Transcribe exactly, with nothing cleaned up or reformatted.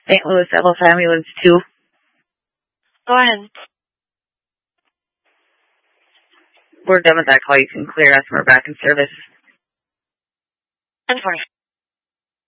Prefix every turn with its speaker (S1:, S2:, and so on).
S1: Saint Louis Ellis Ambulance two.
S2: Go ahead.
S1: We're done with that call. You can clear us and we're back in service.
S2: ten four.